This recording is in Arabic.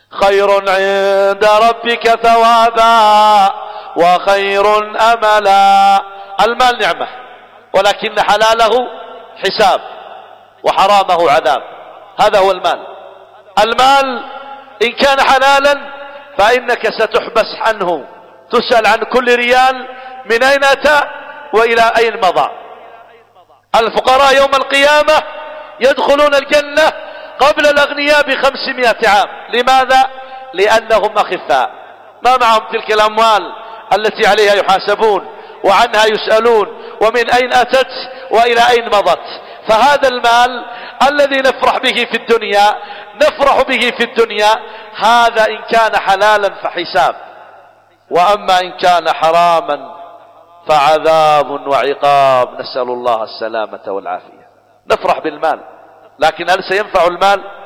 خير عند ربك ثوابا وخير أملا. المال نعمة، ولكن حلاله حساب وحرامه عذاب. هذا هو المال. المال إن كان حلالا فإنك ستحبس عنه، تسأل عن كل ريال من أين أتى وإلى أين مضى. الفقراء يوم القيامة يدخلون الجنة قبل الأغنياء ب500 عام. لماذا؟ لأنهم أخفاء، ما معهم تلك الأموال التي عليها يحاسبون وعنها يسألون ومن أين أتت وإلى أين مضت. فهذا المال الذي نفرح به في الدنيا نفرح به في الدنيا، هذا إن كان حلالا فحساب، وأما إن كان حراما فعذاب وعقاب. نسأل الله السلامة والعافية. نفرح بالمال، لكن هل سينفع المال؟